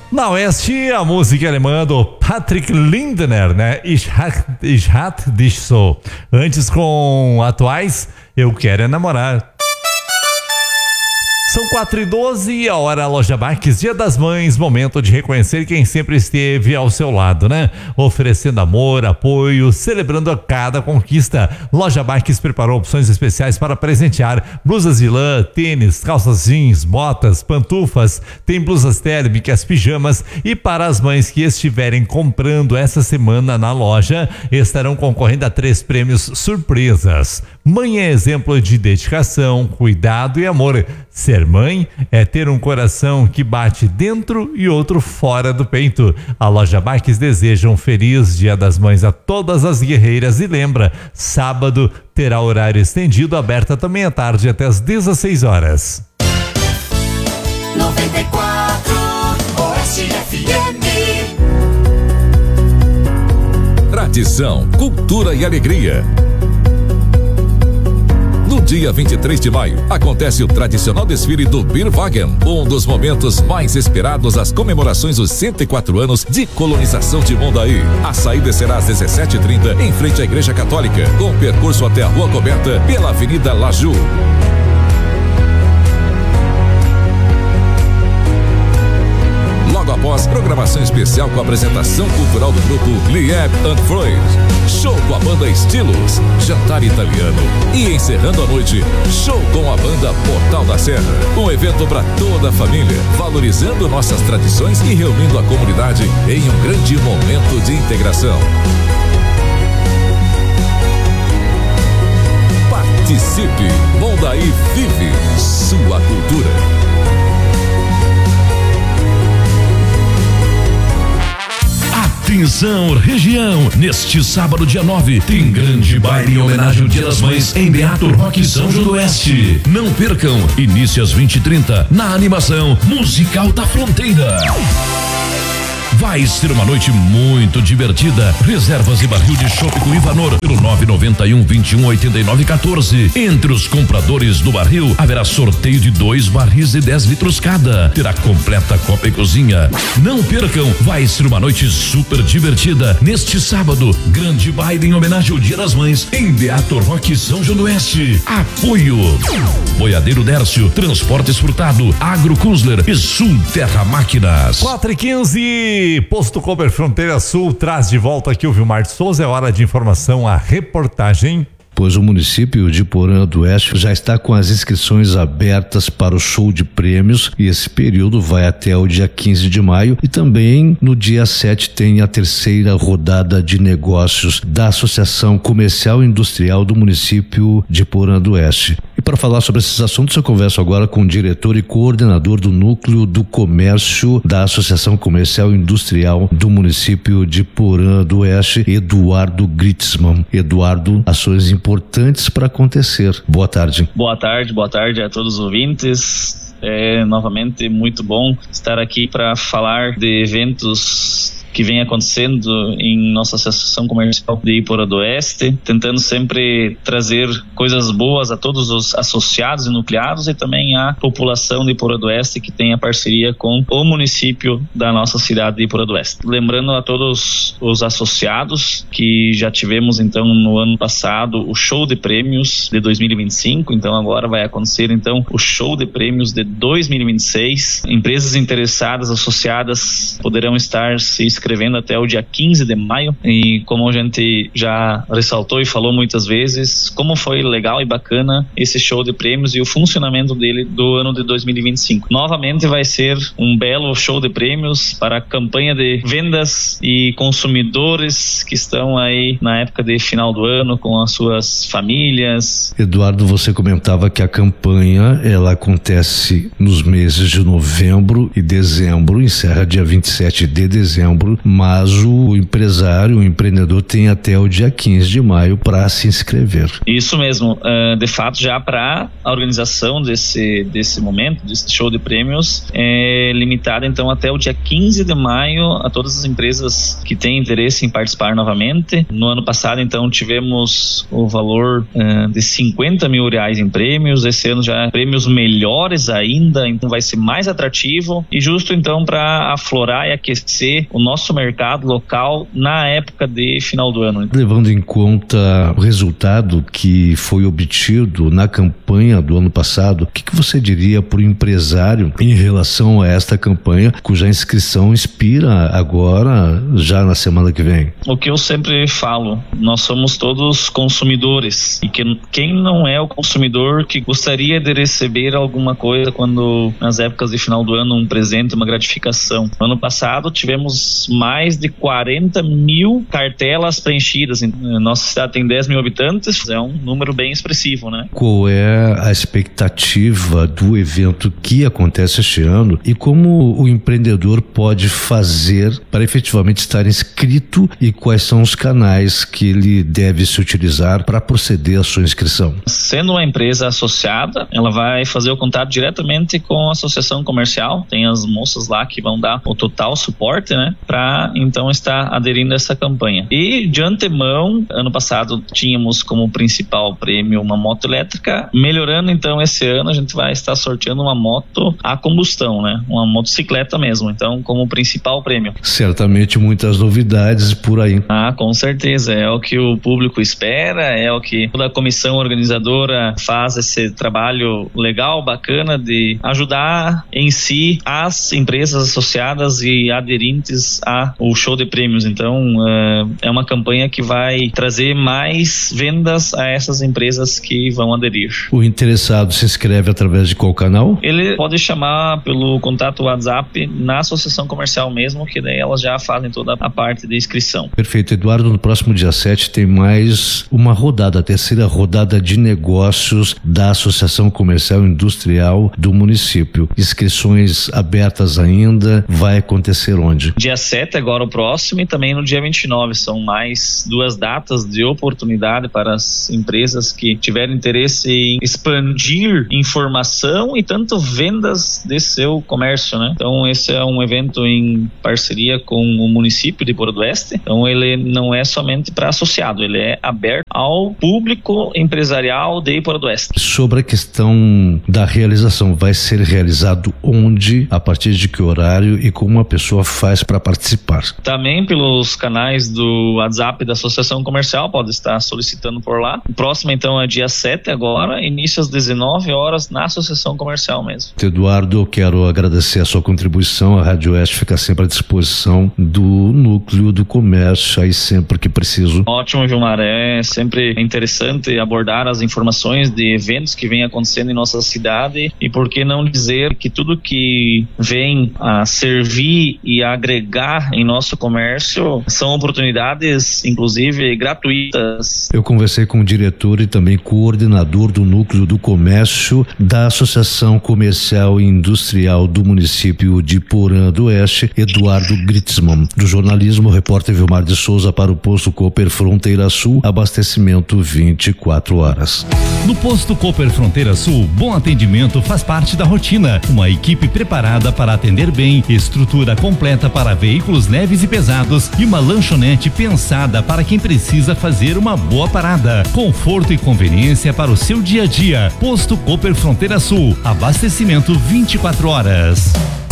Na Oeste, a música alemã do Patrick Lindner, né? Ich hatte dich so. Antes, com atuais, Eu Quero É Namorar. São 4h12, a hora Loja Baques, Dia das Mães, momento de reconhecer quem sempre esteve ao seu lado, né? Oferecendo amor, apoio, celebrando a cada conquista. Loja Baques preparou opções especiais para presentear: blusas de lã, tênis, calças jeans, botas, pantufas, tem blusas térmicas, pijamas, e para as mães que estiverem comprando essa semana na loja, estarão concorrendo a 3 prêmios surpresas. Mãe é exemplo de dedicação, cuidado e amor. Ser mãe é ter um coração que bate dentro e outro fora do peito. A Loja Baques deseja um feliz Dia das Mães a todas as guerreiras e lembra, sábado terá horário estendido, aberta também à tarde até às 16 horas. 94 Oeste FM. Tradição, cultura e alegria. No dia 23 de maio, acontece o tradicional desfile do Bierwagen, um dos momentos mais esperados às comemorações dos 104 anos de colonização de Mondaí. A saída será às 17h30, em frente à Igreja Católica, com percurso até a Rua Coberta, pela Avenida Laju. Logo após, programação especial com a apresentação cultural do grupo Lieb and Freud, show com a banda Estilos, jantar italiano e encerrando a noite, show com a banda Portal da Serra. Um evento para toda a família, valorizando nossas tradições e reunindo a comunidade em um grande momento de integração. Participe! Mondaí vive sua cultura. Atenção, região! Neste sábado, dia 9, tem grande baile em homenagem ao Dia das Mães em Beato Roque São João do Oeste. Não percam, início às 20h30, na animação Musical da Fronteira. Vai ser uma noite muito divertida. Reservas e barril de chopp com Ivanor pelo 991-2189-14. Entre os compradores do barril, haverá sorteio de 2 barris de 10 litros cada. Terá completa copa e cozinha. Não percam, vai ser uma noite super divertida. Neste sábado, grande baile em homenagem ao Dia das Mães em Beato Roque São João do Oeste. Apoio Boiadeiro Dércio, Transportes Furtado, Agro Kunzler e Sul Terra Máquinas. 4h15. Posto Cober Fronteira Sul traz de volta aqui o Vilmar de Souza. É hora de informação, a reportagem. Pois o município de Porã do Oeste já está com as inscrições abertas para o show de prêmios e esse período vai até o dia 15 de maio e também no dia 7 tem a 3ª rodada de negócios da Associação Comercial e Industrial do município de Porã do Oeste. E para falar sobre esses assuntos eu converso agora com o diretor e coordenador do Núcleo do Comércio da Associação Comercial e Industrial do município de Porã do Oeste, Eduardo Gritzmann. Eduardo, ações importantes para acontecer. Boa tarde. Boa tarde a todos os ouvintes. É novamente muito bom estar aqui para falar de eventos que vem acontecendo em nossa Associação Comercial de Iporã do Oeste, tentando sempre trazer coisas boas a todos os associados e nucleados e também a população de Iporã do Oeste que tem a parceria com o município da nossa cidade de Iporã do Oeste. Lembrando a todos os associados que já tivemos então no ano passado o show de prêmios de 2025, então agora vai acontecer então o show de prêmios de 2026. Empresas interessadas, associadas, poderão estar se inscrevendo até o dia 15 de maio e como a gente já ressaltou e falou muitas vezes, como foi legal e bacana esse show de prêmios e o funcionamento dele do ano de 2025. Novamente vai ser um belo show de prêmios para a campanha de vendas e consumidores que estão aí na época de final do ano com as suas famílias. Eduardo, você comentava que a campanha ela acontece nos meses de novembro e dezembro, encerra dia 27 de dezembro setembro, mas o empresário, o empreendedor tem até o dia 15 de maio para se inscrever. Isso mesmo, de fato já para a organização desse momento, desse show de prêmios, é limitada então até o dia 15 de maio a todas as empresas que têm interesse em participar novamente. No ano passado então tivemos o valor de R$50 mil em prêmios, esse ano já prêmios melhores ainda, então vai ser mais atrativo e justo então para aflorar e aquecer o nosso mercado local na época de final do ano. Levando em conta o resultado que foi obtido na campanha do ano passado, o que você diria para o empresário em relação a esta campanha, cuja inscrição expira agora, já na semana que vem? O que eu sempre falo, nós somos todos consumidores e que quem não é o consumidor que gostaria de receber alguma coisa quando, nas épocas de final do ano, um presente, uma gratificação. No ano passado tivemos mais de 40 mil cartelas preenchidas. Nossa cidade tem 10 mil habitantes, é um número bem expressivo, né? Qual é a expectativa do evento que acontece este ano e como o empreendedor pode fazer para efetivamente estar inscrito e quais são os canais que ele deve se utilizar para proceder à sua inscrição? Sendo uma empresa associada, ela vai fazer o contato diretamente com a associação comercial, tem as moças lá que vão dar o total suporte, né, para então estar aderindo a essa campanha. E de antemão, ano passado tínhamos como principal prêmio uma moto elétrica, melhorando então esse ano a gente vai estar sorteando uma moto a combustão, né, uma motocicleta mesmo, então como principal prêmio. Certamente muitas novidades por aí. Com certeza, é o que o público espera, é o que toda a comissão organizadora faz esse trabalho legal, bacana de ajudar em si as empresas associadas e aderentes ao show de prêmios. Então é uma campanha que vai trazer mais vendas a essas empresas que vão aderir. O interessado se inscreve através de qual canal? Ele pode chamar pelo contato WhatsApp na associação comercial mesmo, que daí elas já fazem toda a parte de inscrição. Perfeito, Eduardo. No próximo dia 7 tem mais uma rodada, a terceira rodada de negócios da Associação Comercial e Industrial do município. Inscrições abertas ainda, vai acontecer onde? Dia 7 agora o próximo e também no dia 29, são mais 2 datas de oportunidade para as empresas que tiverem interesse em expandir informação e tanto vendas de seu comércio, né? Então esse é um evento em parceria com o município de Porto do Oeste, então ele não é somente para associado, ele é aberto ao público empresarial de Porto do Oeste. Sobre a questão da realização, vai ser realizado onde, a partir de que horário e como a pessoa faz para participar? Também pelos canais do WhatsApp da Associação Comercial, pode estar solicitando por lá. O próximo então é dia 7 agora, início às 19 horas na Associação Comercial mesmo. Eduardo, eu quero agradecer a sua contribuição, a Rádio Oeste fica sempre à disposição do núcleo do comércio aí sempre que preciso. Ótimo, Vilmar, é sempre interessante abordar as informações de eventos que vêm acontecendo em nossa cidade e por que não dizer que tudo que vem a servir e a agregar em nosso comércio são oportunidades, inclusive, gratuitas. Eu conversei com o diretor e também coordenador do núcleo do comércio da Associação Comercial e Industrial do município de Porã do Oeste, Eduardo Gritzmann. Do jornalismo, repórter Vilmar de Souza para o Posto Cooper Fronteira Sul, abastecimento 24 horas. No Posto Cooper Fronteira Sul, bom atendimento faz parte da rotina. Uma equipe preparada para atender bem, estrutura completa para veículos leves e pesados e uma lanchonete pensada para quem precisa fazer uma boa parada. Conforto e conveniência para o seu dia a dia. Posto Cooper Fronteira Sul, abastecimento 24 horas.